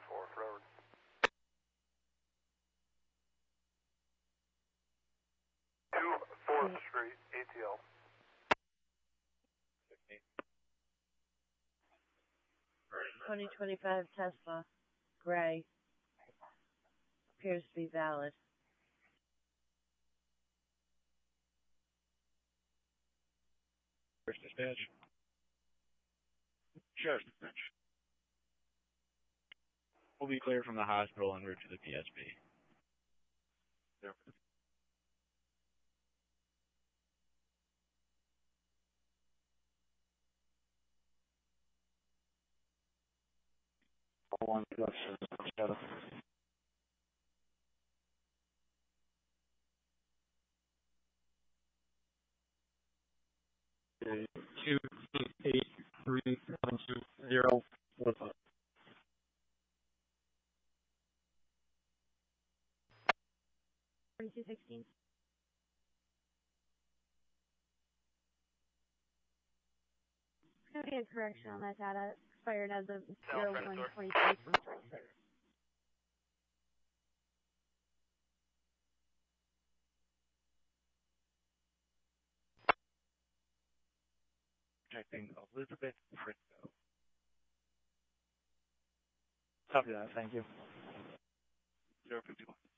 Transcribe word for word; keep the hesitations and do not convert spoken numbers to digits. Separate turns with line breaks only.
four, forever. two fourth Street, A T L.
twenty twenty-five Tesla, gray, appears to be valid.
First dispatch. Sheriff's dispatch. We'll be clear from the hospital en route to the P S B. One plus shadow. Two eight three seven two zero. What's up?
Forty-two sixteen. Going to be a correction on that data. Expired as of zero one twenty-six.
Protecting Elizabeth Frisco.
Copy that. Thank you.
zero fifty-one.